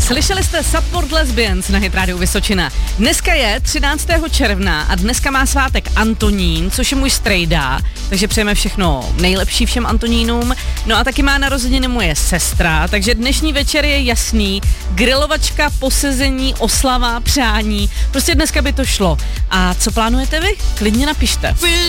Slyšeli jste Support Lesbians na Hit Radio Vysočina. Dneska je 13. června a dneska má svátek Antonín, což je můj strejda, takže přejeme všechno nejlepší všem Antonínům. No a taky má narozeniny moje sestra, takže dnešní večer je jasný. Grilovačka, posezení, oslava, přání. Prostě dneska by to šlo. A co plánujete vy? Klidně napište.